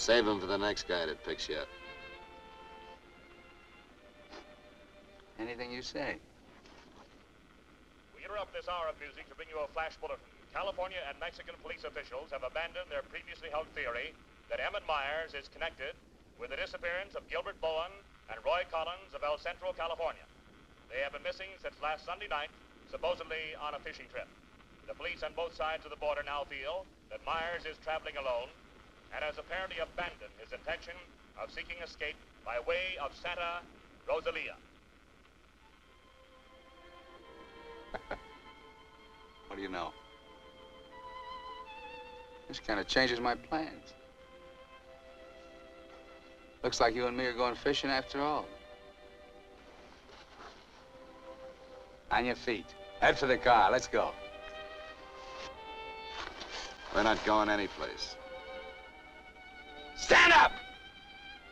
Save him for the next guy that picks you up. Anything you say. We interrupt this hour of music to bring you a flash bulletin. California and Mexican police officials have abandoned their previously held theory that Emmett Myers is connected with the disappearance of Gilbert Bowen and Roy Collins of El Centro, California. They have been missing since last Sunday night, supposedly on a fishing trip. The police on both sides of the border now feel that Myers is traveling alone and has apparently abandoned his intention of seeking escape by way of Santa Rosalia. What do you know? This kind of changes my plans. Looks like you and me are going fishing after all. On your feet. Head for the car. Let's go. We're not going anyplace. Stand up!